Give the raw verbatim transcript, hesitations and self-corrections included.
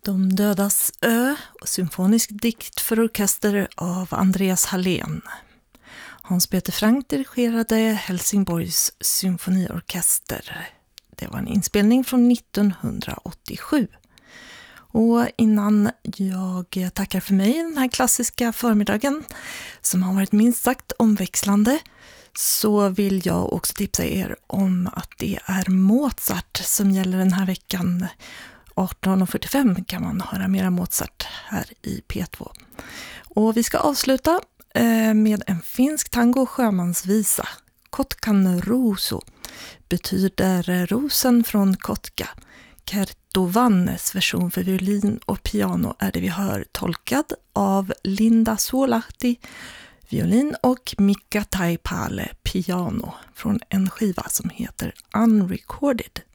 De dödas ö, symfonisk dikt för orkester av Andreas Hallén. Hans-Peter Frank dirigerade Helsingborgs symfoniorkester. Det var en inspelning från nittonhundraåttiosju. Och innan jag tackar för mig den här klassiska förmiddagen, som har varit minst sagt omväxlande, så vill jag också tipsa er om att det är Mozart som gäller den här veckan. arton fyrtiofem kan man höra mera Mozart här i P två. Och vi ska avsluta med en finsk tango sjömansvisa. Kotkan Ruusu betyder rosen från Kotka. Kerttu Vannes version för violin och piano är det vi hör, tolkad av Linda Suolahti, violin, och Mika Taipale, piano, från en skiva som heter Unrecorded.